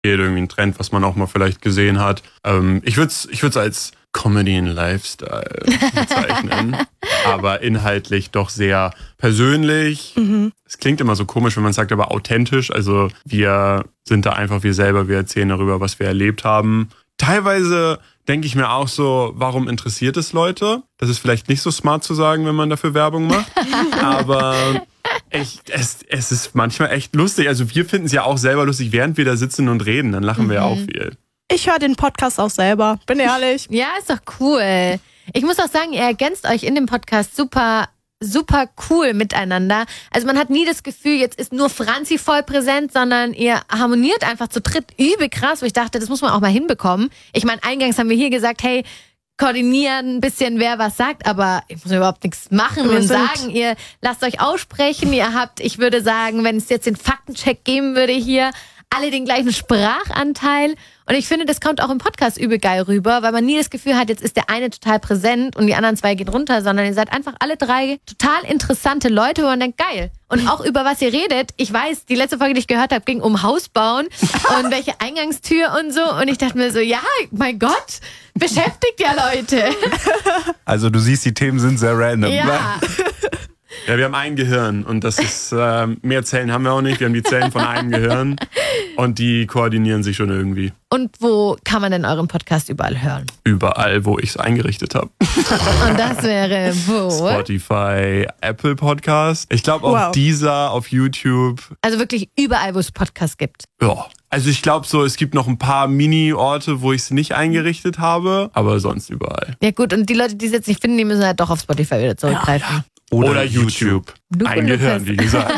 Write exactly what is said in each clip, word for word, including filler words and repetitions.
irgendwie ein Trend, was man auch mal vielleicht gesehen hat. Ähm, ich würde es ich würd's als Comedy and Lifestyle bezeichnen, aber inhaltlich doch sehr persönlich. Mhm. Es klingt immer so komisch, wenn man sagt, aber authentisch. Also wir sind da einfach wir selber, wir erzählen darüber, was wir erlebt haben. Teilweise denke ich mir auch so, warum interessiert es Leute? Das ist vielleicht nicht so smart zu sagen, wenn man dafür Werbung macht, aber echt, es, es ist manchmal echt lustig. Also wir finden es ja auch selber lustig, während wir da sitzen und reden, dann lachen mhm. wir ja auch viel. Ich höre den Podcast auch selber, bin ehrlich. Ja, ist doch cool. Ich muss auch sagen, ihr ergänzt euch in dem Podcast super, super cool miteinander. Also man hat nie das Gefühl, jetzt ist nur Franzi voll präsent, sondern ihr harmoniert einfach zu dritt übel krass. Wo ich dachte, das muss man auch mal hinbekommen. Ich meine, eingangs haben wir hier gesagt, hey, koordinieren ein bisschen, wer was sagt, aber ich muss überhaupt nichts machen wir und sagen, ihr lasst euch aussprechen. Ihr habt, ich würde sagen, wenn es jetzt den Faktencheck geben würde hier, alle den gleichen Sprachanteil. Und ich finde, das kommt auch im Podcast übel geil rüber, weil man nie das Gefühl hat, jetzt ist der eine total präsent und die anderen zwei gehen runter, sondern ihr seid einfach alle drei total interessante Leute, wo man denkt, geil. Und auch über was ihr redet. Ich weiß, die letzte Folge, die ich gehört habe, ging um Hausbauen und welche Eingangstür und so. Und ich dachte mir so, ja, mein Gott, beschäftigt ja Leute. Also du siehst, die Themen sind sehr random. Ja. Ja, wir haben ein Gehirn und das ist, äh, mehr Zellen haben wir auch nicht. Wir haben die Zellen von einem Gehirn und die koordinieren sich schon irgendwie. Und wo kann man denn euren Podcast überall hören? Überall, wo ich es eingerichtet habe. Und das wäre wo? Spotify, Apple Podcast. Ich glaube auch wow. Deezer auf YouTube. Also wirklich überall, wo es Podcasts gibt. Ja. Also ich glaube so, es gibt noch ein paar Mini-Orte, wo ich es nicht eingerichtet habe, aber sonst überall. Ja gut, und die Leute, die es jetzt nicht finden, die müssen halt doch auf Spotify wieder zurückgreifen. Ja, ja. Oder, Oder YouTube. YouTube. Ein Gehirn, wie gesagt.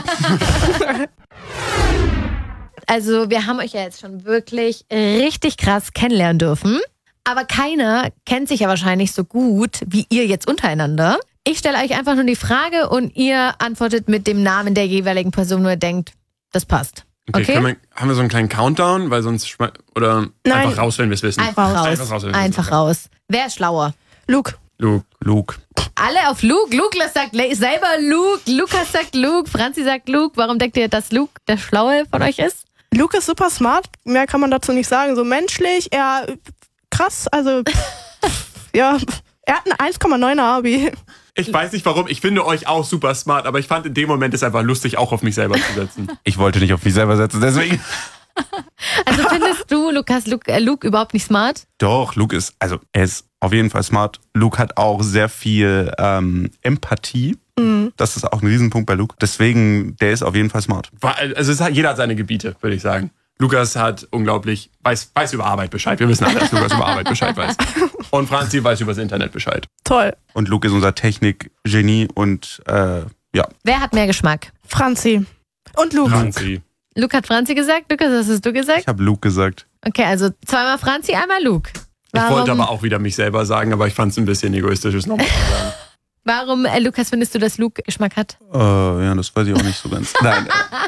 Also wir haben euch ja jetzt schon wirklich richtig krass kennenlernen dürfen. Aber keiner kennt sich ja wahrscheinlich so gut wie ihr jetzt untereinander. Ich stelle euch einfach nur die Frage und ihr antwortet mit dem Namen der jeweiligen Person, wo ihr denkt, das passt. Okay, okay? Können wir, haben wir so einen kleinen Countdown? Weil sonst schme- Oder Nein. einfach raus, wenn wir es wissen. Einfach raus. Einfach raus. Wenn Einfach wissen. raus. Wer ist schlauer? Luke. Luke. Luke. Alle auf Luke. Luke sagt selber Luke. Lukas sagt Luke. Franzi sagt Luke. Warum denkt ihr, dass Luke der Schlaue von euch ist? Luke ist super smart. Mehr kann man dazu nicht sagen. So menschlich, er krass. Also, ja, er hat ein eins Komma neuner Abi. Ich weiß nicht warum, ich finde euch auch super smart, aber ich fand in dem Moment es einfach lustig, auch auf mich selber zu setzen. Ich wollte nicht auf mich selber setzen, deswegen. Also findest du, Lukas, Luke, äh, Luke überhaupt nicht smart? Doch, Luke ist, also er ist auf jeden Fall smart. Luke hat auch sehr viel ähm, Empathie. Mhm. Das ist auch ein Riesenpunkt bei Luke. Deswegen, der ist auf jeden Fall smart. Also es hat, jeder hat seine Gebiete, würde ich sagen. Lukas hat unglaublich, weiß, weiß über Arbeit Bescheid. Wir wissen alle, dass Lukas über Arbeit Bescheid weiß. Und Franzi weiß über das Internet Bescheid. Toll. Und Luke ist unser Technik-Genie und äh, ja. Wer hat mehr Geschmack? Franzi. Und Luke. Franzi. Luke hat Franzi gesagt. Lukas, was hast du gesagt? Ich habe Luke gesagt. Okay, also zweimal Franzi, einmal Luke. Warum, ich wollte aber auch wieder mich selber sagen, aber ich fand es ein bisschen egoistisch, es nochmal zu sagen. Warum, äh, Lukas, findest du, dass Luke Geschmack hat? Äh, ja, das weiß ich auch nicht so ganz. Nein.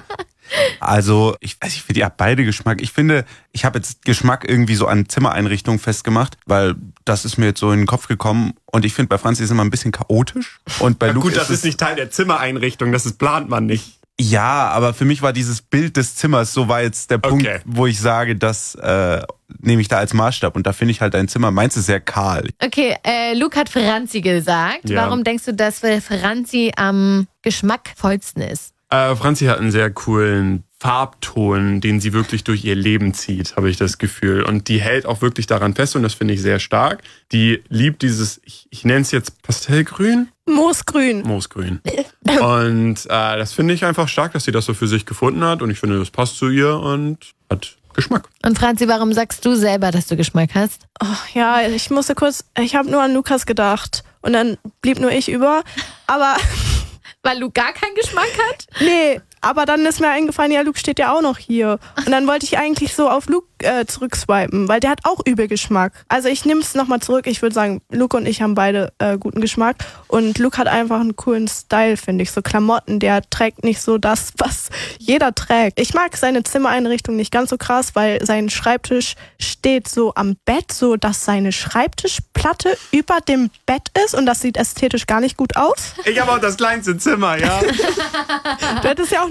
Also, ich weiß, ich finde, ihr habt beide Geschmack. Ich finde, ich habe jetzt Geschmack irgendwie so an Zimmereinrichtungen festgemacht, weil das ist mir jetzt so in den Kopf gekommen. Und ich finde, bei Franzi ist es immer ein bisschen chaotisch. Und bei ja, Luke gut, das ist, ist nicht Teil der Zimmereinrichtung, das ist, plant man nicht. Ja, aber für mich war dieses Bild des Zimmers, so war jetzt der Punkt, okay. wo ich sage, das äh, nehme ich da als Maßstab. Und da finde ich halt dein Zimmer, meins ist sehr kahl. Okay, äh, Luke hat Franzi gesagt. Ja. Warum denkst du, dass Franzi am geschmackvollsten ist? Äh, Franzi hat einen sehr coolen Farbton, den sie wirklich durch ihr Leben zieht, habe ich das Gefühl. Und die hält auch wirklich daran fest und das finde ich sehr stark. Die liebt dieses, ich, ich nenne es jetzt Pastellgrün. Moosgrün. Moosgrün. Und äh, das finde ich einfach stark, dass sie das so für sich gefunden hat. Und ich finde, das passt zu ihr und hat Geschmack. Und Franzi, warum sagst du selber, dass du Geschmack hast? Oh, ja, ich musste kurz, ich habe nur an Lukas gedacht. Und dann blieb nur ich über. Aber... Weil Luke gar keinen Geschmack hat? Nee, aber dann ist mir eingefallen, ja, Luke steht ja auch noch hier. Und dann wollte ich eigentlich so auf Luke äh, zurückswipen, weil der hat auch übel Geschmack. Also ich nehme es nochmal zurück. Ich würde sagen, Luke und ich haben beide äh, guten Geschmack. Und Luke hat einfach einen coolen Style, finde ich. So Klamotten, der trägt nicht so das, was jeder trägt. Ich mag seine Zimmereinrichtung nicht ganz so krass, weil sein Schreibtisch steht so am Bett, so dass seine Schreibtischplatte über dem Bett ist. Und das sieht ästhetisch gar nicht gut aus. Ich habe auch das kleinste Zimmer, ja. Du hättest ja auch ein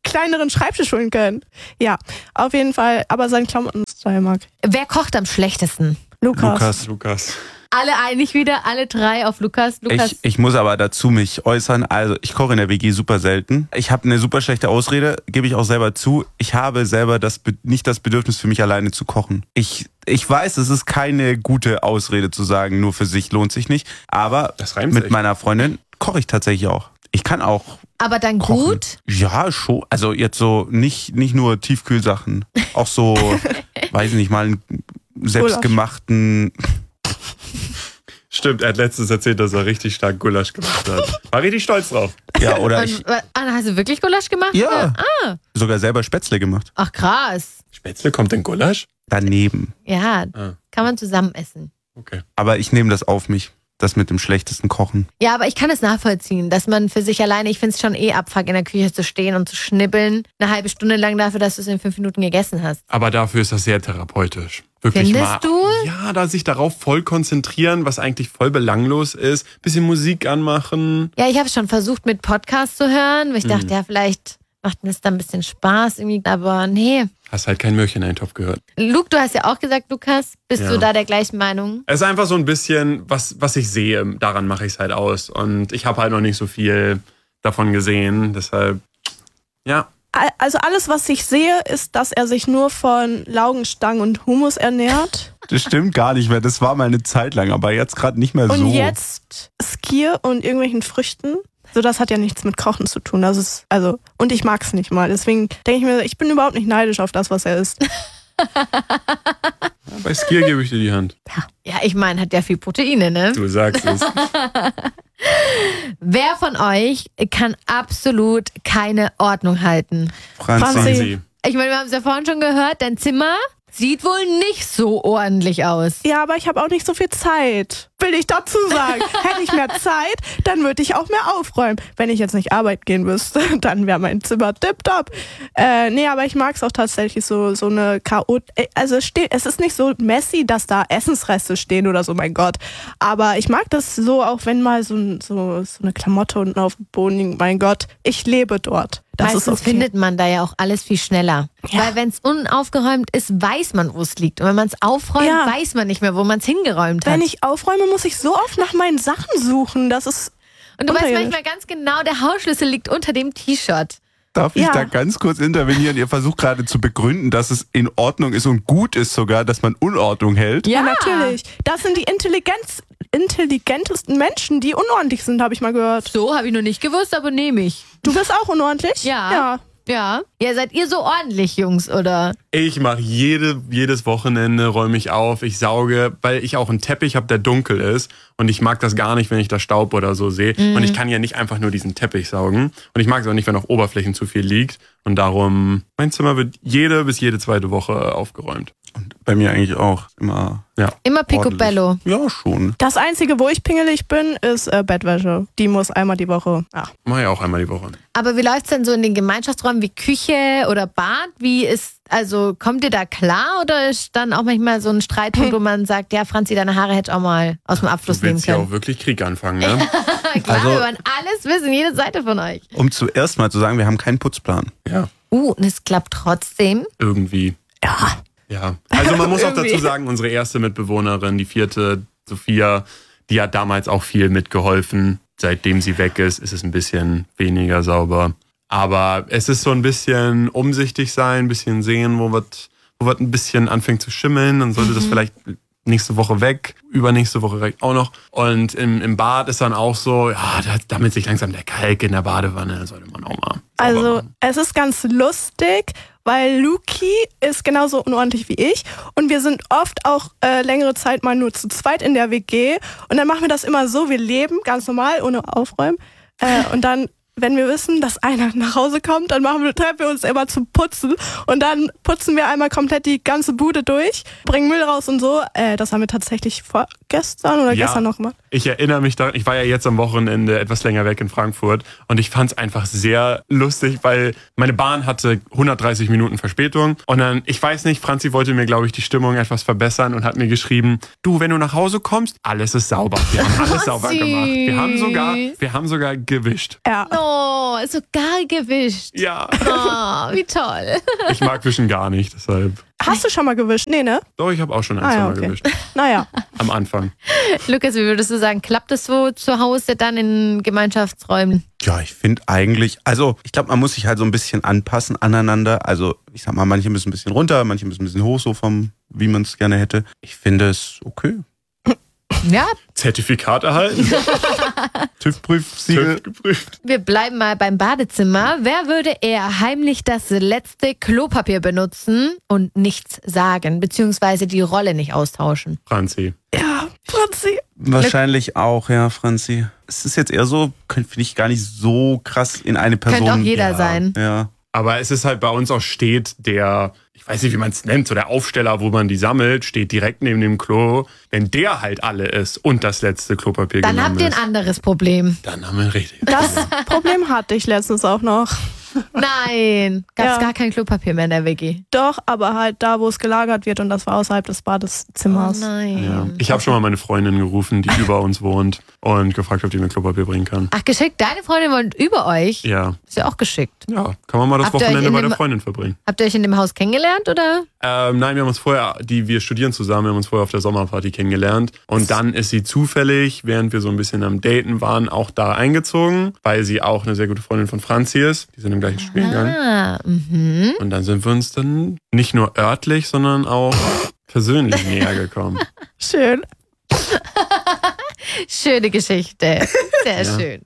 kleineren Schreibtisch holen können. Ja, auf jeden Fall. Aber sein Klamotten-Style mag ich. Wer kocht am schlechtesten? Lukas. Lukas. Lukas. Alle einig wieder, alle drei auf Lukas. Lukas. Ich, ich muss aber dazu mich äußern. Also ich koche in der W G super selten. Ich habe eine super schlechte Ausrede, gebe ich auch selber zu. Ich habe selber das nicht das Bedürfnis für mich alleine zu kochen. Ich ich weiß, es ist keine gute Ausrede zu sagen, nur für sich lohnt sich nicht. Aber Das reimt mit sich. meiner Freundin koche ich tatsächlich auch. Ich kann auch Aber dann kochen. gut? Ja, schon. Also jetzt so nicht nicht nur Tiefkühlsachen, auch so, weiß nicht mal einen selbstgemachten. Stimmt, er hat letztens erzählt, dass er richtig stark Gulasch gemacht hat. War richtig stolz drauf. Ja, oder ich Und, Anna, hast du wirklich Gulasch gemacht? Ja. Ah. sogar selber Spätzle gemacht. Ach krass. Spätzle kommt in Gulasch? Daneben. Ja, Ah, kann man zusammen essen. okay. Aber ich nehme das auf mich. Das mit dem schlechtesten Kochen. Ja, aber ich kann es nachvollziehen, dass man für sich alleine, ich finde es schon eh Abfuck, in der Küche zu stehen und zu schnibbeln, eine halbe Stunde lang dafür, dass du es in fünf Minuten gegessen hast. Aber dafür ist das sehr therapeutisch. Wirklich Findest mal, du? Ja, da sich darauf voll konzentrieren, was eigentlich voll belanglos ist. Bisschen Musik anmachen. Ja, ich habe schon versucht, mit Podcasts zu hören, weil ich dachte, ja, vielleicht macht mir das dann ein bisschen Spaß irgendwie, aber nee. Hast halt kein Möhrchen in den Topf gehört. Luke, du hast ja auch gesagt, Lukas, bist Ja. du da der gleichen Meinung? Es ist einfach so ein bisschen, was, was ich sehe, daran mache ich es halt aus. Und ich habe halt noch nicht so viel davon gesehen. Deshalb, ja. Also alles, was ich sehe, ist, dass er sich nur von Laugenstangen und Hummus ernährt. Das stimmt gar nicht mehr. Das war mal eine Zeit lang, aber jetzt gerade nicht mehr so. Und jetzt Skier und irgendwelchen Früchten. So, das hat ja nichts mit Kochen zu tun. Das ist, also, und ich mag's nicht mal. Deswegen denke ich mir, ich bin überhaupt nicht neidisch auf das, was er isst. Bei Skier gebe ich dir die Hand. Ja, ich meine, hat ja viel Proteine, ne? Du sagst es. Wer von euch kann absolut keine Ordnung halten? Franzi. Franzi. Ich meine, wir haben es ja vorhin schon gehört, dein Zimmer sieht wohl nicht so ordentlich aus. Ja, aber ich habe auch nicht so viel Zeit. Will ich dazu sagen. Hätte ich mehr Zeit, dann würde ich auch mehr aufräumen. Wenn ich jetzt nicht arbeiten gehen müsste, dann wäre mein Zimmer tipptopp. Äh, nee, aber ich mag es auch tatsächlich so, so eine Chaot... Also es, steht, es ist nicht so messy, dass da Essensreste stehen oder so, mein Gott. Aber ich mag das so, auch wenn mal so, so, so eine Klamotte unten auf dem Boden liegt. Mein Gott, ich lebe dort. Das Meistens ist okay. findet man da ja auch alles viel schneller. Ja. Weil wenn es unaufgeräumt ist, weiß man, wo es liegt. Und wenn man es aufräumt, Ja. weiß man nicht mehr, wo man es hingeräumt hat. Wenn ich aufräume, muss ich so oft nach meinen Sachen suchen. Das ist Und du weißt unterirdisch. manchmal ganz genau, der Hausschlüssel liegt unter dem T-Shirt. Darf ich Ja. da ganz kurz intervenieren? Ihr versucht gerade zu begründen, dass es in Ordnung ist und gut ist sogar, dass man Unordnung hält. Ja, natürlich. Das sind die Intelligenz, intelligentesten Menschen, die unordentlich sind, habe ich mal gehört. So, habe ich noch nicht gewusst, aber nehme ich. Du bist auch unordentlich? Ja. Ja. Ja. Ja, seid ihr so ordentlich, Jungs, oder? Ich mache jede, jedes Wochenende, räume ich auf, ich sauge, weil ich auch einen Teppich habe, der dunkel ist. Und ich mag das gar nicht, wenn ich da Staub oder so sehe. Mhm. Und ich kann ja nicht einfach nur diesen Teppich saugen. Und ich mag es auch nicht, wenn auf Oberflächen zu viel liegt. Und darum, mein Zimmer wird jede bis jede zweite Woche aufgeräumt. Und bei mir eigentlich auch immer. Ja. Immer Picobello. ordentlich. Ja, schon. Das Einzige, wo ich pingelig bin, ist äh, Bettwäsche. Die muss einmal die Woche. Ja. Mache ich auch einmal die Woche. Aber wie läuft's denn so in den Gemeinschaftsräumen wie Küche oder Bad? Wie ist, also kommt ihr da klar oder ist dann auch manchmal so ein Streitpunkt, wo man sagt, ja, Franzi, deine Haare hätte ich auch mal aus dem Abfluss Du nehmen willst ja können? auch wirklich Krieg anfangen, ne? Klar, Also- wir wollen alles wissen, jede Seite von euch. Um zuerst mal zu sagen, wir haben keinen Putzplan. Ja, Uh, und es klappt trotzdem. irgendwie. Ja. Ja. Also man muss auch Irgendwie. dazu sagen, unsere erste Mitbewohnerin, die vierte, Sophia, die hat damals auch viel mitgeholfen. Seitdem sie weg ist, ist es ein bisschen weniger sauber. Aber es ist so ein bisschen umsichtig sein, ein bisschen sehen, wo was wo was ein bisschen anfängt zu schimmeln. Dann sollte das vielleicht nächste Woche weg, übernächste Woche reicht auch noch. Und im, im Bad ist dann auch so, ja, da, damit sich langsam der Kalk in der Badewanne, sollte man auch mal sauber Also machen. es ist ganz lustig, weil Luki ist genauso unordentlich wie ich und wir sind oft auch äh, längere Zeit mal nur zu zweit in der W G und dann machen wir das immer so, wir leben ganz normal, ohne Aufräumen äh, und dann, wenn wir wissen, dass einer nach Hause kommt, dann machen wir, treffen wir uns immer zum Putzen und dann putzen wir einmal komplett die ganze Bude durch, bringen Müll raus und so. Äh, das haben wir tatsächlich vorgestern oder Ja. gestern noch gemacht. ich erinnere mich daran, ich war ja jetzt am Wochenende etwas länger weg in Frankfurt und ich fand es einfach sehr lustig, weil meine Bahn hatte hundertdreißig Minuten Verspätung und dann, ich weiß nicht, Franzi wollte mir, glaube ich, die Stimmung etwas verbessern und hat mir geschrieben, du, wenn du nach Hause kommst, alles ist sauber. Wir haben alles Oh, sauber süß. gemacht. Wir haben sogar, wir haben sogar gewischt. Ja. Oh, sogar gewischt. Ja, Oh, wie toll. ich mag Wischen gar nicht, deshalb. Hast du schon mal gewischt? Nee, ne? Doch, ich habe auch schon ein, Ah, zwei ja, Mal okay. gewischt. Naja. Am Anfang. Lukas, wie würdest du sagen, klappt das so zu Hause dann in Gemeinschaftsräumen? Ja, ich finde eigentlich, also ich glaube, man muss sich halt so ein bisschen anpassen aneinander. Also ich sag mal, manche müssen ein bisschen runter, manche müssen ein bisschen hoch, so vom, wie man es gerne hätte. Ich finde es okay. Ja, Zertifikat erhalten. TÜV-Prüfsiegel. TÜV geprüft. wir bleiben mal beim Badezimmer. Wer würde eher heimlich das letzte Klopapier benutzen und nichts sagen, beziehungsweise die Rolle nicht austauschen? Franzi. Ja, Franzi. Wahrscheinlich auch, ja, Franzi. Es ist jetzt eher so, finde ich gar nicht so krass in eine Person. Könnte auch jeder ja. sein. Ja. Aber es ist halt bei uns auch steht der, ich weiß nicht, wie man es nennt, so der Aufsteller, wo man die sammelt, steht direkt neben dem Klo. Wenn der halt alle ist und das letzte Klopapier Dann genommen habt ihr ein ist, anderes Problem. dann haben wir ein richtig. Das Problem hatte ich letztens auch noch. Nein, gab es Ja. gar kein Klopapier mehr in der W G. Doch, aber halt da, wo es gelagert wird und das war außerhalb des Badezimmers. Oh nein. Ja. Ich habe schon mal meine Freundin gerufen, die über uns wohnt und gefragt, ob die mir Klopapier bringen kann. Ach, geschickt, deine Freundin wohnt über euch? Ja, Ist ja auch geschickt. ja, kann man mal das Habt ihr euch Wochenende in bei dem- der Freundin verbringen. Habt ihr euch in dem Haus kennengelernt oder? Ähm, nein, wir haben uns vorher, die wir studieren zusammen, wir haben uns vorher auf der Sommerparty kennengelernt. Und dann ist sie zufällig, während wir so ein bisschen am Daten waren, auch da eingezogen, weil sie auch eine sehr gute Freundin von Franzi ist. Die sind im gleichen Studiengang. Ah, mhm. Und dann sind wir uns dann nicht nur örtlich, sondern auch persönlich näher gekommen. Schön. Schöne Geschichte. Sehr Ja. schön.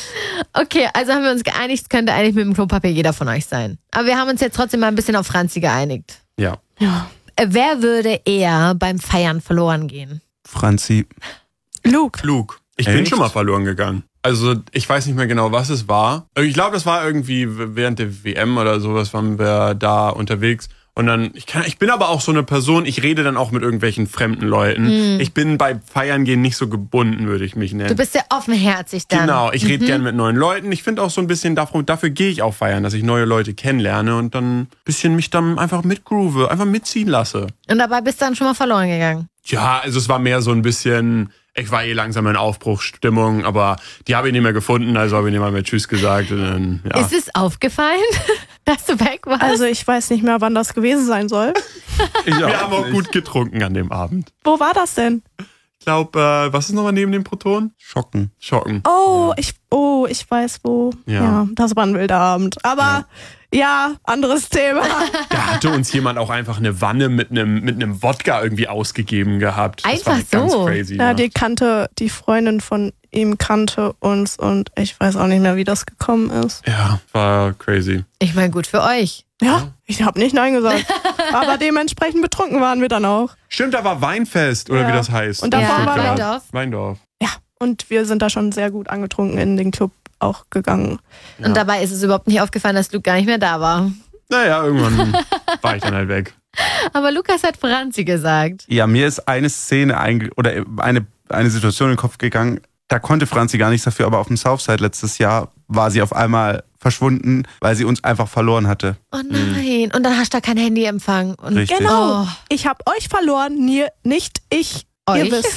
Okay, also haben wir uns geeinigt, es könnte eigentlich mit dem Klopapier jeder von euch sein. Aber wir haben uns jetzt trotzdem mal ein bisschen auf Franzi geeinigt. Ja. Ja. Äh, Wer würde eher beim Feiern verloren gehen? Franzi. Luke. Klug. Ich bin Echt? schon mal verloren gegangen. Also ich weiß nicht mehr genau, was es war. Ich glaube, das war irgendwie während der W M oder sowas, waren wir da unterwegs. Und dann, ich, kann, ich bin aber auch so eine Person, ich rede dann auch mit irgendwelchen fremden Leuten. Ich bin bei Feiern gehen nicht so gebunden, würde ich mich nennen. Du bist sehr offenherzig dann. Genau, ich rede gern mit neuen Leuten. Ich finde auch so ein bisschen, dafür, dafür gehe ich auch feiern, dass ich neue Leute kennenlerne und dann ein bisschen mich dann einfach mitgroove, einfach mitziehen lasse. Und dabei bist du dann schon mal verloren gegangen. Ja, also es war mehr so ein bisschen, ich war eh langsam in Aufbruchsstimmung, aber die habe ich nicht mehr gefunden, also habe ich nicht mal mehr Tschüss gesagt. Und dann, ja. Ist es aufgefallen, dass du weg warst? Also ich weiß nicht mehr, wann das gewesen sein soll. Ich Wir haben auch gut getrunken an dem Abend. Wo war das denn? Ich glaube, äh, was ist nochmal neben dem Proton? Schocken. Schocken. Oh, ich, oh, ich weiß wo. Ja. Ja, das war ein wilder Abend. Aber ja, anderes Thema. Da hatte uns jemand auch einfach eine Wanne mit einem mit einem Wodka irgendwie ausgegeben gehabt. Das war Einfach ganz so? crazy. Ja, Ja, die kannte, die Freundin von ihm kannte uns und ich weiß auch nicht mehr, wie das gekommen ist. ja, war crazy. Ich meine, gut für euch. Ja, ich habe nicht Nein gesagt. Aber dementsprechend betrunken waren wir dann auch. Stimmt, da war Weinfest oder Ja. wie das heißt. Und davor Ja, waren wir Weindorf. Weindorf. Ja, und wir sind da schon sehr gut angetrunken in den Club auch gegangen. Ja. Und dabei ist es überhaupt nicht aufgefallen, dass Luke gar nicht mehr da war. Naja, irgendwann war ich dann halt weg. Aber Lukas hat Franzi gesagt. Ja, mir ist eine Szene einge oder eine, eine Situation in den Kopf gegangen. Da konnte Franzi gar nichts dafür, aber auf dem Southside letztes Jahr war sie auf einmal verschwunden, weil sie uns einfach verloren hatte. Oh nein. Und dann hast du da kein Handyempfang. Und Richtig. Genau. Oh. Ich habe euch verloren, nie, nicht ich. Euch? Ihr wisst.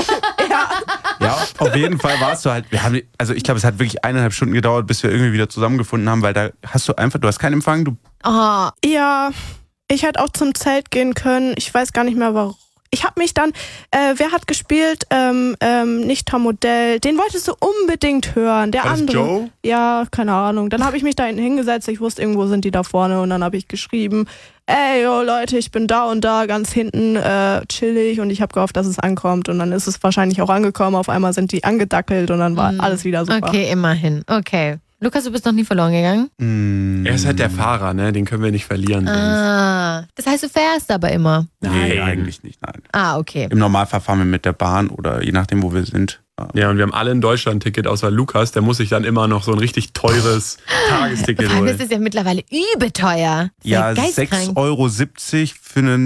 ja. Ja, auf jeden Fall warst du halt, wir haben, also ich glaube, es hat wirklich eineinhalb Stunden gedauert, bis wir irgendwie wieder zusammengefunden haben, weil da hast du einfach, du hast keinen Empfang, du Oh, Ja, ich hätte auch zum Zelt gehen können. Ich weiß gar nicht mehr, warum. Ich habe mich dann, äh, wer hat gespielt? Ähm, ähm, nicht Tom Modell. Den wolltest du unbedingt hören. Der War das andere. Joe? Ja, keine Ahnung. Dann habe ich mich da hinten hingesetzt. Ich wusste, irgendwo sind die da vorne. Und dann habe ich geschrieben, ey, yo, Leute, ich bin da und da ganz hinten äh, chillig. Und ich habe gehofft, dass es ankommt. Und dann ist es wahrscheinlich auch angekommen. Auf einmal sind die angedackelt und dann war Mhm. alles wieder super. okay, immerhin. Okay. Lukas, du bist noch nie verloren gegangen? mh, Er ist halt der Fahrer, ne? Den können wir nicht verlieren. sonst. Ah, das heißt, du fährst aber immer. nein, Nee. eigentlich nicht, nein. Ah, okay. Im Normalfall fahren wir mit der Bahn oder je nachdem, wo wir sind. Ja, und wir haben alle ein Deutschland-Ticket außer Lukas. Der muss sich dann immer noch so ein richtig teures Tagesticket Vor allem ist holen. es ja mittlerweile übel teuer. Ja, Sehr sechs geistkrank. Euro siebzig für einen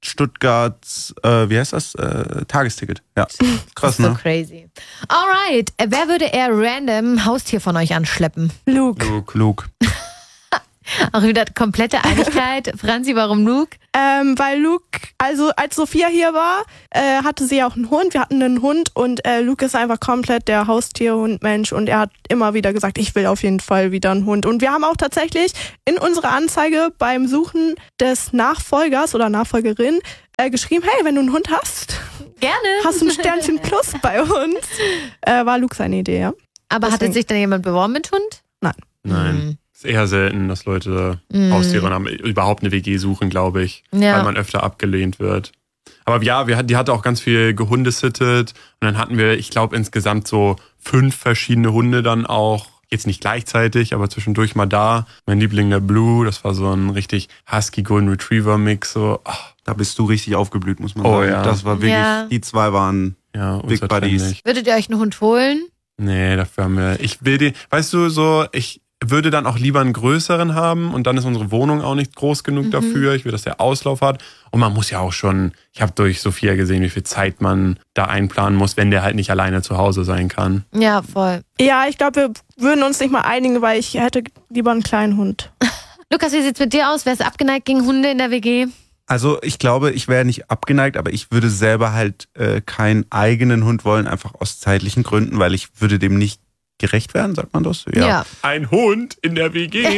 Stuttgarts, äh, wie heißt das? Äh, Tagesticket. Ja, krass, das ist so ne? crazy. Alright, wer würde eher random Haustier von euch anschleppen? Luke. Luke. Luke. Auch wieder komplette Einigkeit. Franzi, warum Luke? Ähm, weil Luke, also als Sophia hier war, äh, hatte sie auch einen Hund. Wir hatten einen Hund und äh, Luke ist einfach komplett der Haustierhund-Mensch und er hat immer wieder gesagt, ich will auf jeden Fall wieder einen Hund. Und wir haben auch tatsächlich in unserer Anzeige beim Suchen des Nachfolgers oder Nachfolgerin äh, geschrieben, hey, wenn du einen Hund hast, Gerne. hast du ein Sternchen plus bei uns. Äh, war Luke seine Idee, ja? Aber hat Deswegen. jetzt sich dann jemand beworben mit Hund? Nein. Mhm. Ist eher selten, dass Leute Mhm. Haustiere haben, überhaupt eine W G suchen, glaube ich. Ja. Weil man öfter abgelehnt wird. Aber ja, wir, die hatte auch ganz viel gehundesittet. Und dann hatten wir, ich glaube, insgesamt so fünf verschiedene Hunde dann auch. Jetzt nicht gleichzeitig, aber zwischendurch mal da. Mein Liebling, der Blue, das war so ein richtig Husky Golden Retriever Mix. So, ach, Da bist du richtig aufgeblüht, muss man Oh, sagen. ja. Das war wirklich, Ja. die zwei waren ja, Big unzertrennlich. Buddies. Würdet ihr euch einen Hund holen? Nee, dafür haben wir. Ich will den, weißt du, so, ich würde dann auch lieber einen größeren haben und dann ist unsere Wohnung auch nicht groß genug Mhm. dafür. Ich will, dass der Auslauf hat. Und man muss ja auch schon, ich habe durch Sophia gesehen, wie viel Zeit man da einplanen muss, wenn der halt nicht alleine zu Hause sein kann. Ja, voll. Ja, ich glaube, wir würden uns nicht mal einigen, weil ich hätte lieber einen kleinen Hund. Lukas, wie sieht's mit dir aus? Wärst du abgeneigt gegen Hunde in der W G? Also ich glaube, ich wäre nicht abgeneigt, aber ich würde selber halt äh, keinen eigenen Hund wollen, einfach aus zeitlichen Gründen, weil ich würde dem nicht gerecht werden, sagt man das? Ein Hund in der W G?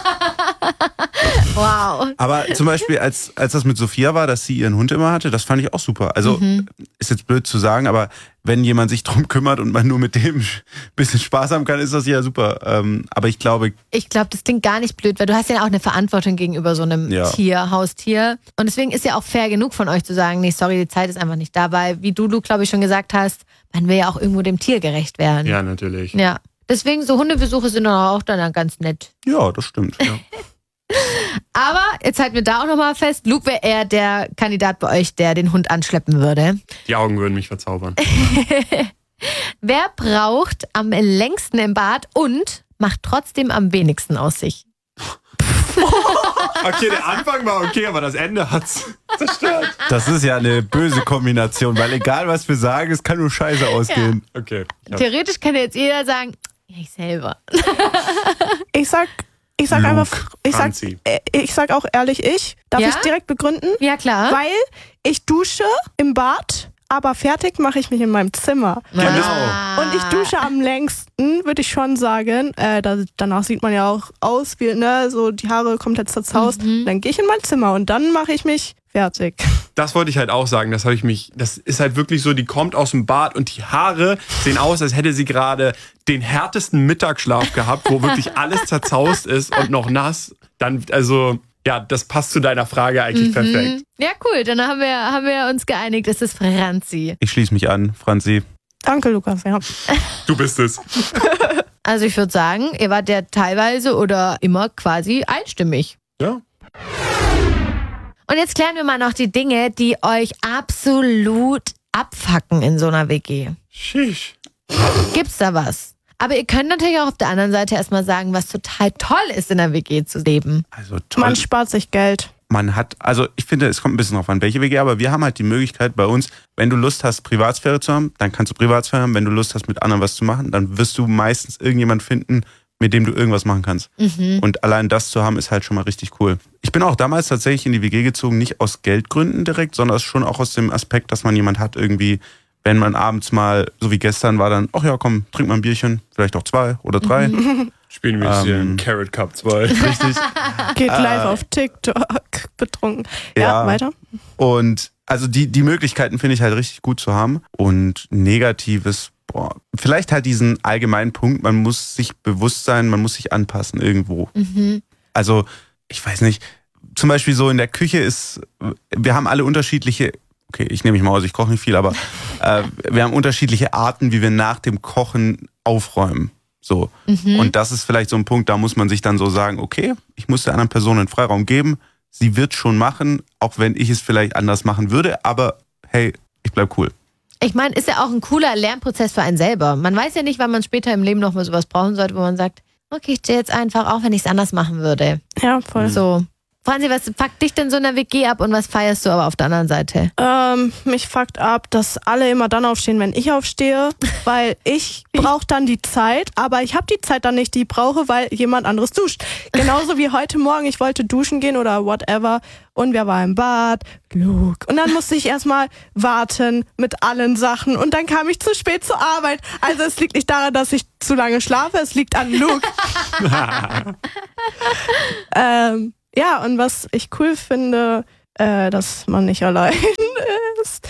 Wow. Aber zum Beispiel, als, als das mit Sophia war, dass sie ihren Hund immer hatte, das fand ich auch super. Also Mhm. ist jetzt blöd zu sagen, aber wenn jemand sich drum kümmert und man nur mit dem ein bisschen Spaß haben kann, ist das ja super. Ähm, aber ich glaube, Ich glaube, das klingt gar nicht blöd, weil du hast ja auch eine Verantwortung gegenüber so einem Ja. Tier, Haustier. Und deswegen ist ja auch fair genug von euch zu sagen, nee, sorry, die Zeit ist einfach nicht da, weil, wie du, Lu, glaube ich, schon gesagt hast, man will ja auch irgendwo dem Tier gerecht werden. Ja, natürlich. Ja. Deswegen, so Hundebesuche sind dann auch dann ganz nett. ja, das stimmt. Aber jetzt halten wir da auch nochmal fest, Luke wäre eher der Kandidat bei euch, der den Hund anschleppen würde. Die Augen würden mich verzaubern. Wer braucht am längsten im Bad und macht trotzdem am wenigsten aus sich? Okay, der Anfang war okay, aber das Ende hat's zerstört. Das ist ja eine böse Kombination, weil egal was wir sagen, es kann nur scheiße ausgehen. Okay. Ja. Theoretisch kann jetzt jeder sagen, ja, ich selber. Ich sag, ich sag Luke, einfach, ich sag, Franzi. äh, ich sag auch ehrlich ich. Darf Ja? ich direkt begründen? Ja, klar. Weil ich dusche im Bad, aber fertig mache ich mich in meinem Zimmer. Genau. Ah. Und ich dusche am längsten, würde ich schon sagen. Äh, da, danach sieht man ja auch aus, wie, ne, so die Haare komplett zerzaust. Mhm. Dann gehe ich in mein Zimmer und dann mache ich mich fertig. Das wollte ich halt auch sagen. Das habe ich mich. Das ist halt wirklich so, die kommt aus dem Bad und die Haare sehen aus, als hätte sie gerade den härtesten Mittagsschlaf gehabt, wo wirklich alles zerzaust ist und noch nass. Dann, also, ja, das passt zu deiner Frage eigentlich perfekt. Ja, cool. Dann haben wir, haben wir uns geeinigt, es ist Franzi. Ich schließe mich an, Franzi. Danke, Lukas. Ja. Du bist es. Also ich würde sagen, ihr wart ja teilweise oder immer quasi einstimmig. Ja. Und jetzt klären wir mal noch die Dinge, die euch absolut abfacken in so einer W G. Sheesh. Gibt's da was? Aber ihr könnt natürlich auch auf der anderen Seite erstmal sagen, was total toll ist, in der W G zu leben. Also toll. Man spart sich Geld. Man hat, also ich finde, es kommt ein bisschen drauf an, welche W G, aber wir haben halt die Möglichkeit bei uns, wenn du Lust hast, Privatsphäre zu haben, dann kannst du Privatsphäre haben. Wenn du Lust hast, mit anderen was zu machen, dann wirst du meistens irgendjemand finden, mit dem du irgendwas machen kannst. Mhm. Und allein das zu haben, ist halt schon mal richtig cool. Ich bin auch damals tatsächlich in die W G gezogen, nicht aus Geldgründen direkt, sondern schon auch aus dem Aspekt, dass man jemand hat irgendwie, wenn man abends mal, so wie gestern war, dann, ach ja, komm, trink mal ein Bierchen, vielleicht auch zwei oder drei. Spielen wir jetzt hier Ähm. in Carrot Cup zwei. Richtig. Geht live auf TikTok betrunken. Ja, Ja. weiter. Und also die, die Möglichkeiten finde ich halt richtig gut zu haben. Und Negatives, boah, vielleicht halt diesen allgemeinen Punkt, man muss sich bewusst sein, man muss sich anpassen irgendwo. Mhm. Also, ich weiß nicht, zum Beispiel so in der Küche ist, wir haben alle unterschiedliche, okay, ich nehme mich mal aus, ich koche nicht viel, aber äh, wir haben unterschiedliche Arten, wie wir nach dem Kochen aufräumen. So. Mhm. Und das ist vielleicht so ein Punkt, da muss man sich dann so sagen, okay, ich muss der anderen Person einen Freiraum geben, sie wird schon machen, auch wenn ich es vielleicht anders machen würde, aber hey, ich bleib cool. Ich meine, ist ja auch ein cooler Lernprozess für einen selber. Man weiß ja nicht, wann man später im Leben nochmal sowas brauchen sollte, wo man sagt, okay, ich stehe jetzt einfach, auch wenn ich es anders machen würde. Ja, voll. So. Franzi, was fuckt dich denn so in der W G ab und was feierst du aber auf der anderen Seite? Ähm, mich fuckt ab, dass alle immer dann aufstehen, wenn ich aufstehe, weil ich brauche dann die Zeit, aber ich habe die Zeit dann nicht, die ich brauche, weil jemand anderes duscht. Genauso wie heute Morgen, ich wollte duschen gehen oder whatever und wer war im Bad? Luke. Und dann musste ich erstmal warten mit allen Sachen und dann kam ich zu spät zur Arbeit. Also es liegt nicht daran, dass ich zu lange schlafe, es liegt an Luke. ähm, Ja, und was ich cool finde, äh, dass man nicht allein ist,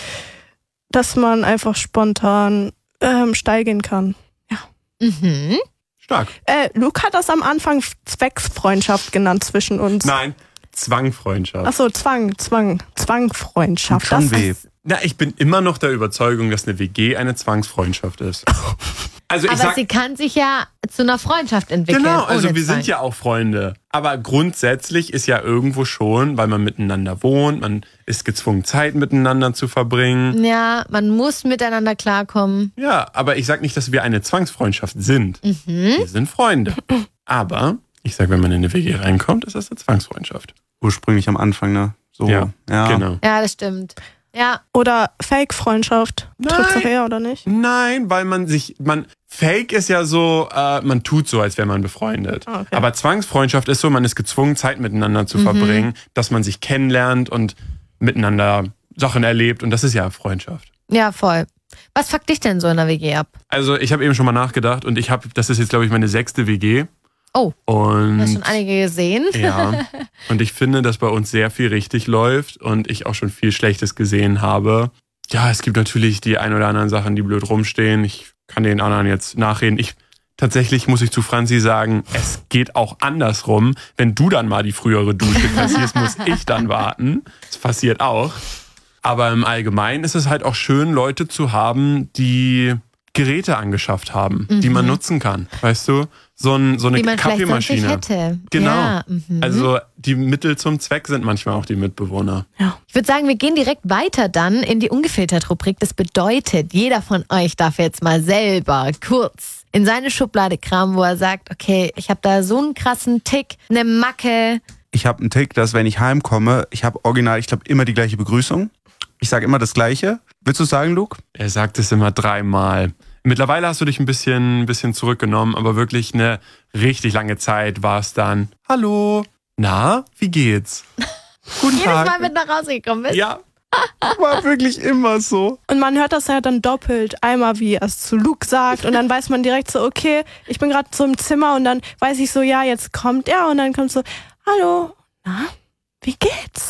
dass man einfach spontan ähm, steil gehen kann. Ja. Mhm. Stark. Äh, Luke hat das am Anfang Zwecksfreundschaft genannt zwischen uns. Nein, Zwangfreundschaft. Achso, Zwang, Zwang, Zwangfreundschaft. Schon Das weh. ist, Na, ich bin immer noch der Überzeugung, dass eine W G eine Zwangsfreundschaft ist. Also ich Aber sag, sie kann sich ja zu einer Freundschaft entwickeln. genau, also ohne wir Zwang. sind ja auch Freunde. Aber grundsätzlich ist ja irgendwo schon, weil man miteinander wohnt, man ist gezwungen, Zeit miteinander zu verbringen. Ja, man muss miteinander klarkommen. Ja, aber ich sag nicht, dass wir eine Zwangsfreundschaft sind. Mhm. Wir sind Freunde. Aber ich sag, wenn man in eine W G reinkommt, ist das eine Zwangsfreundschaft. Ursprünglich am Anfang, ne? So, Ja, ja. genau. Ja, das stimmt. Ja, oder Fake-Freundschaft. Trifft doch Nein. eher, oder nicht? Nein, weil man sich, man, Fake ist ja so, äh, man tut so, als wäre man befreundet. Ah, okay. Aber Zwangsfreundschaft ist so, man ist gezwungen, Zeit miteinander zu verbringen, dass man sich kennenlernt und miteinander Sachen erlebt und das ist ja Freundschaft. ja, voll. Was fuckt dich denn so in der W G ab? Also ich habe eben schon mal nachgedacht und ich habe, das ist jetzt glaube ich meine sechste W G. Oh, Und du hast schon einige gesehen. ja, und ich finde, dass bei uns sehr viel richtig läuft und ich auch schon viel Schlechtes gesehen habe. Ja, es gibt natürlich die ein oder anderen Sachen, die blöd rumstehen. Ich kann den anderen jetzt nachreden. Ich tatsächlich muss ich zu Franzi sagen, es geht auch andersrum. Wenn du dann mal die frühere Dusche kassierst, muss ich dann warten. Das passiert auch. Aber im Allgemeinen ist es halt auch schön, Leute zu haben, die Geräte angeschafft haben, die man nutzen kann. Weißt du? So, ein, so eine Die man vielleicht sonst nicht Kaffeemaschine. hätte. Genau. Ja, mhm. Also die Mittel zum Zweck sind manchmal auch die Mitbewohner. Ich würde sagen, wir gehen direkt weiter dann in die Ungefiltert-Rubrik. Das bedeutet, jeder von euch darf jetzt mal selber kurz in seine Schublade kramen, wo er sagt, okay, ich habe da so einen krassen Tick, eine Macke. Ich habe einen Tick, dass wenn ich heimkomme, ich habe original, ich glaube, immer die gleiche Begrüßung. Ich sage immer das Gleiche. Willst du es sagen, Luke? Er sagt es immer dreimal. Mittlerweile hast du dich ein bisschen, ein bisschen zurückgenommen, aber wirklich eine richtig lange Zeit war es dann, hallo, na, wie geht's? Guten Jedes Tag. Mal, wenn du nach Hause gekommen bist. Ja, war wirklich immer so. Und man hört das ja dann doppelt. Einmal, wie er es zu Luke sagt und dann weiß man direkt so, okay, ich bin gerade so im Zimmer und dann weiß ich so, ja, jetzt kommt er und dann kommt so, hallo, na, wie geht's?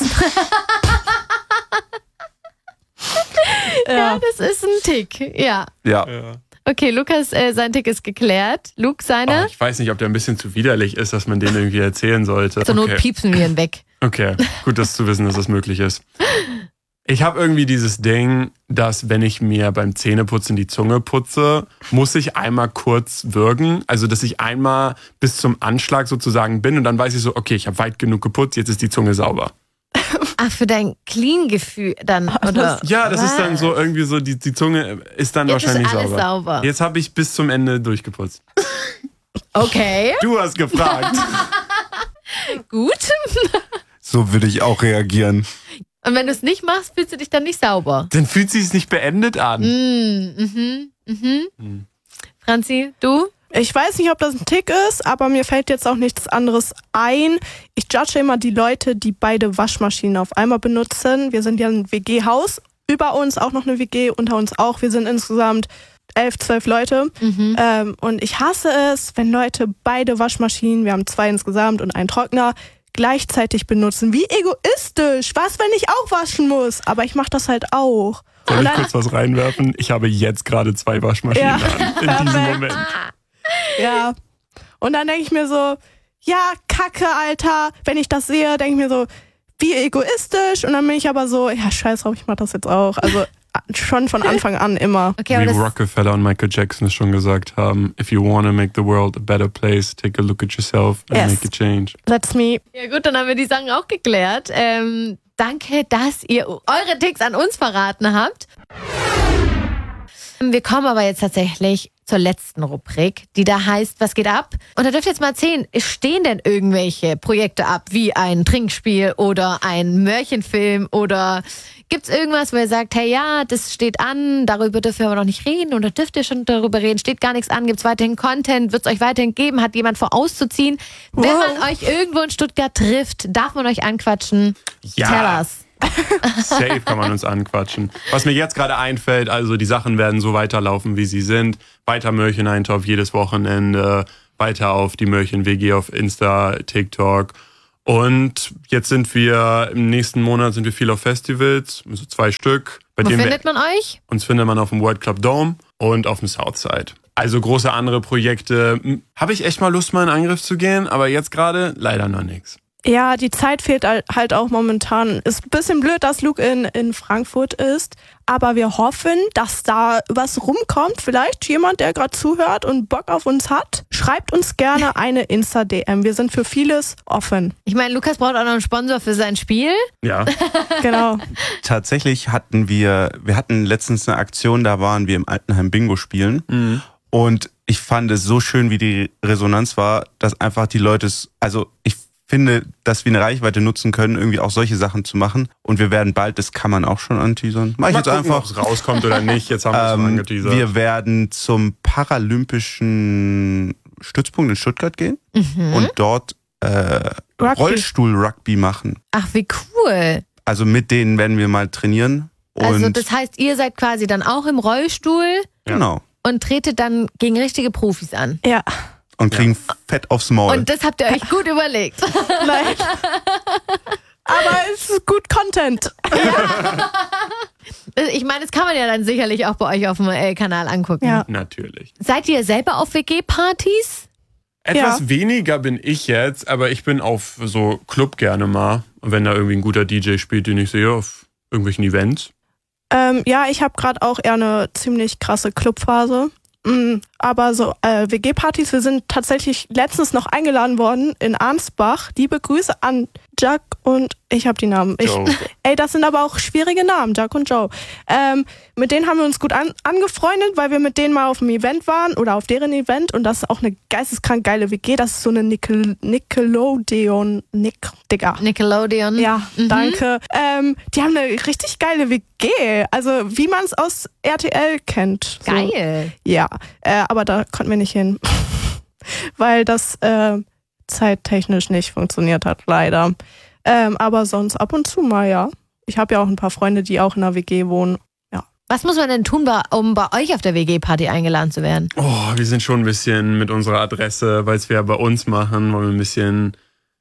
Ja, das ist ein Tick. Ja. Ja. Ja. Okay, Lukas, äh, sein Tick ist geklärt. Luke, Oh, seine? ich weiß nicht, ob der ein bisschen zu widerlich ist, dass man den irgendwie erzählen sollte. Zur Not Okay. piepsen wir ihn weg. Okay, gut, das zu wissen, dass das möglich ist. Ich habe irgendwie dieses Ding, dass wenn ich mir beim Zähneputzen die Zunge putze, muss ich einmal kurz würgen. Also, dass ich einmal bis zum Anschlag sozusagen bin und dann weiß ich so, okay, ich habe weit genug geputzt, jetzt ist die Zunge sauber. Ach, für dein Clean-Gefühl dann, oder? Ja, das ist dann so irgendwie so, die, die Zunge ist dann Jetzt ist wahrscheinlich alles sauber. sauber. Jetzt habe ich bis zum Ende durchgeputzt. Okay, Du hast gefragt. gut. So würde ich auch reagieren. Und wenn du es nicht machst, fühlst du dich dann nicht sauber. Dann fühlt sich es nicht beendet an. Mm, mhm, mhm. Hm. Franzi, du? Ich weiß nicht, ob das ein Tick ist, aber mir fällt jetzt auch nichts anderes ein. Ich judge immer die Leute, die beide Waschmaschinen auf einmal benutzen. Wir sind ja ein W G-Haus. Über uns auch noch eine W G, unter uns auch. Wir sind insgesamt elf, zwölf Leute. Mhm. Ähm, und ich hasse es, wenn Leute beide Waschmaschinen, wir haben zwei insgesamt und einen Trockner, gleichzeitig benutzen. Wie egoistisch. Was, wenn ich auch waschen muss? Aber ich mache das halt auch. Soll Und ich dann- kurz was reinwerfen? Ich habe jetzt gerade zwei Waschmaschinen Ja. an. In diesem Moment. Ja. Und dann denke ich mir so, ja, Kacke, Alter. Wenn ich das sehe, denke ich mir so, wie egoistisch. Und dann bin ich aber so, ja, scheiß drauf, ich mach das jetzt auch. Also schon von Anfang an immer. Okay, aber Wie das, Rockefeller und Michael Jackson es schon gesagt haben, if you want to make the world a better place, take a look at yourself and Yes. make a change. That's me. ja gut, dann haben wir die Sachen auch geklärt. Ähm, danke, dass ihr eure Ticks an uns verraten habt. Wir kommen aber jetzt tatsächlich zur letzten Rubrik, die da heißt, was geht ab? Und da dürft ihr jetzt mal erzählen, stehen denn irgendwelche Projekte ab, wie ein Trinkspiel oder ein Märchenfilm oder gibt's irgendwas, wo ihr sagt, hey ja, das steht an, darüber dürfen wir aber noch nicht reden oder dürft ihr schon darüber reden, steht gar nichts an, gibt's weiterhin Content, wird's euch weiterhin geben, hat jemand vor auszuziehen? Wow. Wenn man euch irgendwo in Stuttgart trifft, darf man euch anquatschen? Ja. Tell us. Safe kann man uns anquatschen. Was mir jetzt gerade einfällt, also die Sachen werden so weiterlaufen, wie sie sind. Weiter Mörchen-Eintopf jedes Wochenende, weiter auf die Mörchen-W G auf Insta, TikTok. Und jetzt sind wir, im nächsten Monat sind wir viel auf Festivals, so zwei Stück. Bei Wo denen findet wir, man euch? Uns findet man auf dem World Club Dome und auf dem Southside. Also große andere Projekte. Habe ich echt mal Lust, mal in Angriff zu gehen, aber jetzt gerade leider noch nichts. Ja, die Zeit fehlt halt auch momentan. Ist ein bisschen blöd, dass Luke in, in Frankfurt ist. Aber wir hoffen, dass da was rumkommt. Vielleicht jemand, der gerade zuhört und Bock auf uns hat. Schreibt uns gerne eine Insta-D M. Wir sind für vieles offen. Ich meine, Lukas braucht auch noch einen Sponsor für sein Spiel. Ja. Genau. Tatsächlich hatten wir, wir hatten letztens eine Aktion, da waren wir im Altenheim Bingo spielen. Mhm. Und ich fand es so schön, wie die Resonanz war, dass einfach die Leute es, also ich finde, dass wir eine Reichweite nutzen können, irgendwie auch solche Sachen zu machen. Und wir werden bald, das kann man auch schon anteasern. Mach ich Mal jetzt gucken, einfach. ob es rauskommt oder nicht. Jetzt haben wir es Ähm, mal angeteasert. wir werden zum Paralympischen Stützpunkt in Stuttgart gehen Mhm. und dort äh, Rugby. Rollstuhl-Rugby machen. Ach, wie cool. Also mit denen werden wir mal trainieren. Und Also das heißt, ihr seid quasi dann auch im Rollstuhl genau. und tretet dann gegen richtige Profis an. Ja. Und kriegen Fett aufs Maul. Und das habt ihr euch gut überlegt. Nein. Aber es ist gut Content. Ich meine, das kann man ja dann sicherlich auch bei euch auf dem äh, Kanal angucken. Ja. Natürlich. Seid ihr selber auf W G-Partys? Etwas Ja. weniger bin ich jetzt, aber ich bin auf so Club gerne mal. Und wenn da irgendwie ein guter D J spielt, den ich sehe, auf irgendwelchen Events. Ähm, ja, ich habe gerade auch eher eine ziemlich krasse Clubphase. Mm, aber so äh, W G-Partys, wir sind tatsächlich letztens noch eingeladen worden in Arnsbach. Liebe Grüße an Jack und ich habe die Namen. Ich, Joe. ey, das sind aber auch schwierige Namen, Jack und Joe. Ähm, mit denen haben wir uns gut an, angefreundet, weil wir mit denen mal auf dem Event waren oder auf deren Event und das ist auch eine geisteskrank geile W G. Das ist so eine Nickel Nickelodeon, Nick, Digga. Nickelodeon. Ja, danke. Ähm, die haben eine richtig geile W G. Also wie man es aus R T L kennt. So. Geil. Ja, äh, aber da konnten wir nicht hin. Weil das äh, zeittechnisch nicht funktioniert hat, leider. Ähm, aber sonst ab und zu mal, ja. Ich habe ja auch ein paar Freunde, die auch in einer W G wohnen. Was muss man denn tun, um bei euch auf der W G-Party eingeladen zu werden? Oh, wir sind schon ein bisschen mit unserer Adresse, weil es wir ja bei uns machen, wollen wir ein bisschen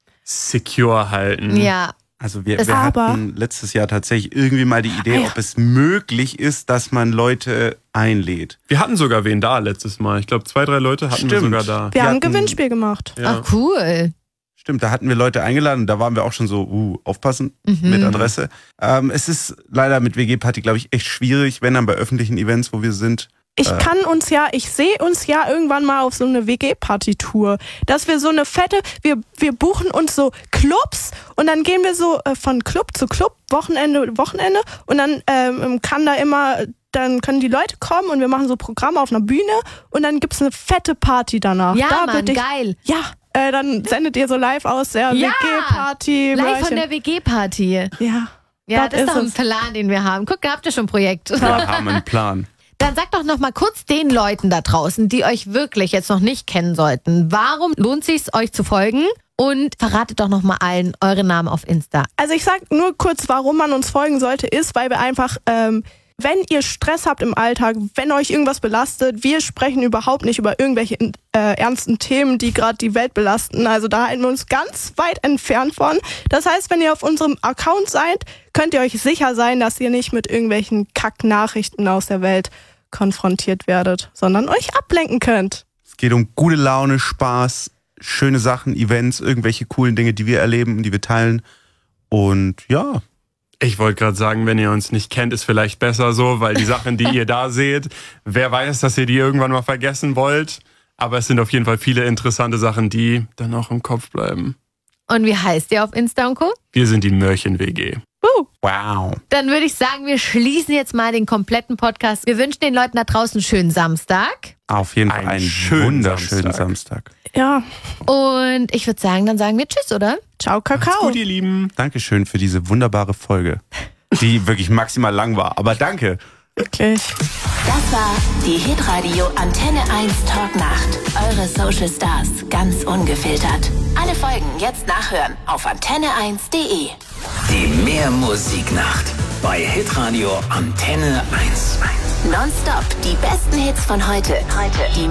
secure halten. Ja. Also wir, Das wir aber- hatten letztes Jahr tatsächlich irgendwie mal die Idee, Ah, ja. ob es möglich ist, dass man Leute einlädt. Wir hatten sogar wen da letztes Mal. Ich glaube, zwei, drei Leute hatten wir Stimmt. sogar da. Wir Die haben ein hatten- Gewinnspiel gemacht. Ja. Ach, cool. Stimmt, da hatten wir Leute eingeladen und da waren wir auch schon so, uh, aufpassen Mhm. mit Adresse. Ähm, es ist leider mit W G-Party, glaube ich, echt schwierig, wenn dann bei öffentlichen Events, wo wir sind. Ich Äh. kann uns ja, ich sehe uns ja irgendwann mal auf so eine W G-Party-Tour, dass wir so eine fette, wir, wir buchen uns so Clubs und dann gehen wir so äh, von Club zu Club, Wochenende, Wochenende und dann ähm, kann da immer, dann können die Leute kommen und wir machen so Programme auf einer Bühne und dann gibt's eine fette Party danach. Ja, da Mann, würd ich, geil. Ja, äh, dann sendet ihr so live aus der Ja, W G-Party. Live von der W G-Party. Ja. Ja, Das das ist ist doch ein es. Plan, den wir haben. Guck, da habt ihr schon ein Projekt. Wir haben einen Plan. Dann sagt doch noch mal kurz den Leuten da draußen, die euch wirklich jetzt noch nicht kennen sollten, warum lohnt es sich, euch zu folgen? Und verratet doch noch mal allen eure Namen auf Insta. Also ich sag nur kurz, warum man uns folgen sollte, ist, weil wir einfach, ähm, wenn ihr Stress habt im Alltag, wenn euch irgendwas belastet, wir sprechen überhaupt nicht über irgendwelche äh, ernsten Themen, die gerade die Welt belasten. Also da halten wir uns ganz weit entfernt von. Das heißt, wenn ihr auf unserem Account seid, könnt ihr euch sicher sein, dass ihr nicht mit irgendwelchen Kack-Nachrichten aus der Welt konfrontiert werdet, sondern euch ablenken könnt. Es geht um gute Laune, Spaß, schöne Sachen, Events, irgendwelche coolen Dinge, die wir erleben, die wir teilen. Und ja, Ich wollte gerade sagen, wenn ihr uns nicht kennt, ist vielleicht besser so, weil die Sachen, die ihr da seht, wer weiß, dass ihr die irgendwann mal vergessen wollt. Aber es sind auf jeden Fall viele interessante Sachen, die dann auch im Kopf bleiben. Und wie heißt ihr auf Insta und Co? Wir sind die Mörchen-W G. Uh. Wow. Dann würde ich sagen, wir schließen jetzt mal den kompletten Podcast. Wir wünschen den Leuten da draußen einen schönen Samstag. Auf jeden Fall Einen einen schönen wunderschönen Samstag. Samstag. Ja. Und ich würde sagen, dann sagen wir Tschüss, oder? Ciao, Kakao. Gut, ihr Lieben. Dankeschön für diese wunderbare Folge, die wirklich maximal lang war. Aber danke. Wirklich. Das war die Hitradio Antenne eins Talk Nacht. Eure Social Stars, ganz ungefiltert. Alle Folgen jetzt nachhören auf antenne eins punkt de. Die Mehrmusiknacht bei Hitradio Antenne eins. Nonstop die besten Hits von heute. Heute. Die